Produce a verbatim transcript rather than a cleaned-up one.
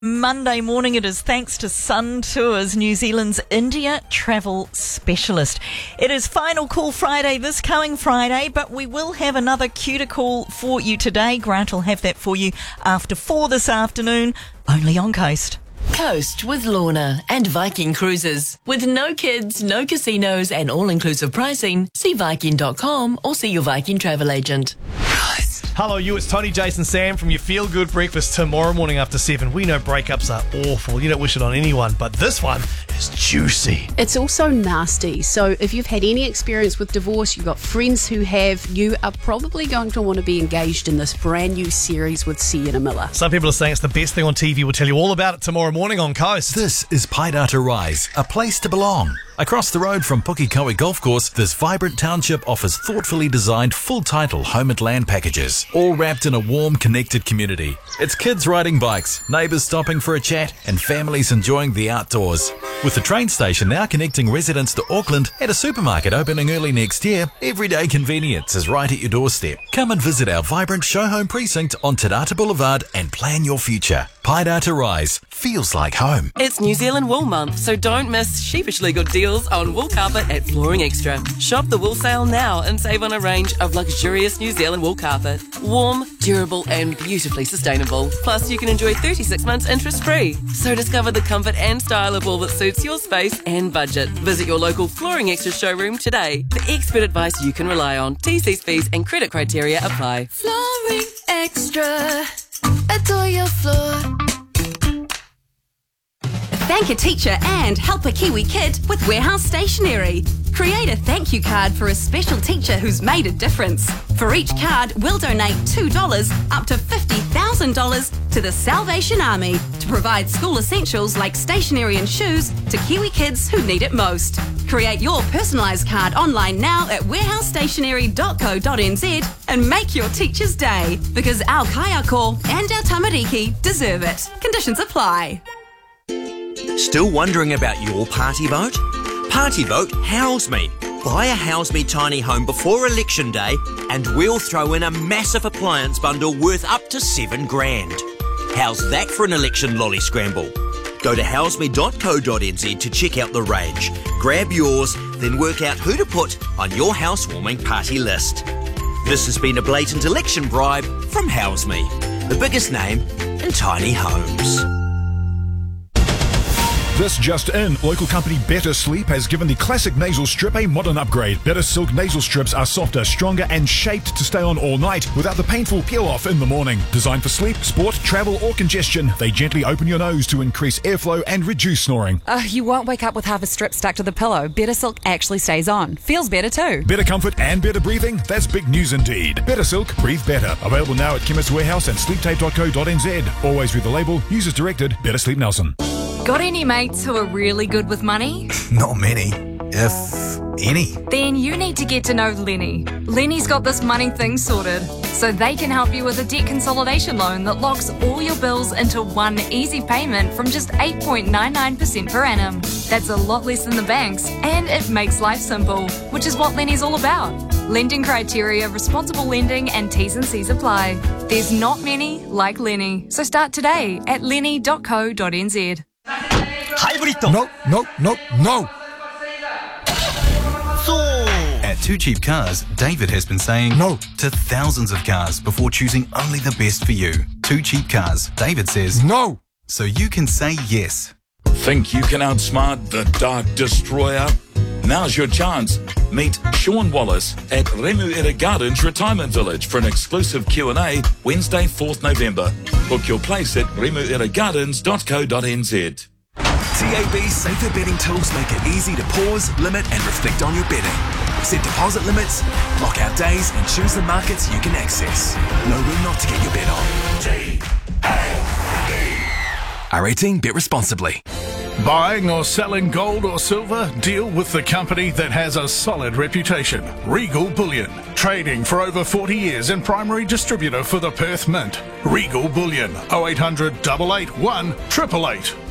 Monday morning it is thanks to Sun Tours, New Zealand's India travel specialist. It is Final Call Friday this coming Friday, but we will have another cuter call for you today. Grant will have that for you after four this afternoon, only on Coast. Coast with Lorna and Viking Cruises. With no kids, no casinos and all-inclusive pricing, see Viking dot com or see your Viking travel agent. Hello, you. It's Tony, Jason, Sam from your Feel Good Breakfast tomorrow morning after seven. We know breakups are awful. You don't wish it on anyone, but this one is juicy. It's also nasty. So if you've had any experience with divorce, you've got friends who have, you are probably going to want to be engaged in this brand new series with Sienna Miller. Some people are saying it's the best thing on T V. We'll tell you all about it tomorrow morning on Coast. This is Paidata Rise, a place to belong. Across the road from Pukekohe Golf Course, this vibrant township offers thoughtfully designed full-title home and land packages, all wrapped in a warm, connected community. It's kids riding bikes, neighbours stopping for a chat, and families enjoying the outdoors. With the train station now connecting residents to Auckland and a supermarket opening early next year, everyday convenience is right at your doorstep. Come and visit our vibrant show home precinct on Te Rata Boulevard and plan your future. Paidata Rise feels like home. It's New Zealand Wool Month, so don't miss sheepishly good deals on wool carpet at Flooring Extra. Shop the wool sale now and save on a range of luxurious New Zealand wool carpet. Warm, durable and beautifully sustainable. Plus you can enjoy thirty-six months interest free. So discover the comfort and style of wool that suits your space and budget. Visit your local Flooring Extra showroom today for expert advice you can rely on. T Cs, fees and credit criteria apply. Flooring Extra. Adore your floor. Thank a teacher and help a Kiwi kid with Warehouse Stationery. Create a thank you card for a special teacher who's made a difference. For each card, we'll donate two dollars up to fifty thousand dollars to the Salvation Army to provide school essentials like stationery and shoes to Kiwi kids who need it most. Create your personalised card online now at warehouse stationery dot co dot n z and make your teacher's day, because our kaiako and our tamariki deserve it. Conditions apply. Still wondering about your party vote? Party vote House Me. Buy a House Me tiny home before election day and we'll throw in a massive appliance bundle worth up to seven grand. How's that for an election lolly scramble? Go to house me dot co dot n z to check out the range. Grab yours, then work out who to put on your housewarming party list. This has been a blatant election bribe from House Me, the biggest name in tiny homes. This just in, local company Better Sleep has given the classic nasal strip a modern upgrade. Better Silk nasal strips are softer, stronger and shaped to stay on all night without the painful peel-off in the morning. Designed for sleep, sport, travel or congestion, they gently open your nose to increase airflow and reduce snoring. Uh, you won't wake up with half a strip stuck to the pillow. Better Silk actually stays on. Feels better too. Better comfort and better breathing? That's big news indeed. Better Silk, breathe better. Available now at Chemist Warehouse and sleep tape dot co dot n z. Always read the label. Users directed. Better Sleep Nelson. Got any mates who are really good with money? Not many, if any. Then you need to get to know Lenny. Lenny's got this money thing sorted, so they can help you with a debt consolidation loan that locks all your bills into one easy payment from just eight point nine nine percent per annum. That's a lot less than the banks, and it makes life simple, which is what Lenny's all about. Lending criteria, responsible lending and T's and C's apply. There's not many like Lenny, so start today at lenny dot co dot n z. No, no, no, no. At Too Cheap Cars, David has been saying no to thousands of cars before choosing only the best for you. Too Cheap Cars, David says no, so you can say yes. Think you can outsmart the Dark Destroyer? Now's your chance. Meet Sean Wallace at Remuera Gardens Retirement Village for an exclusive Q and A Wednesday, fourth November. Book your place at remuera gardens dot co dot n z. T A B's safer betting tools make it easy to pause, limit and reflect on your betting. Set deposit limits, lock out days and choose the markets you can access. Know when not to get your bet on. T A B. R eighteen, bet responsibly. Buying or selling gold or silver? Deal with the company that has a solid reputation. Regal Bullion. Trading for over forty years and primary distributor for the Perth Mint. Regal Bullion. oh eight hundred, eight eight one, eight eight eight.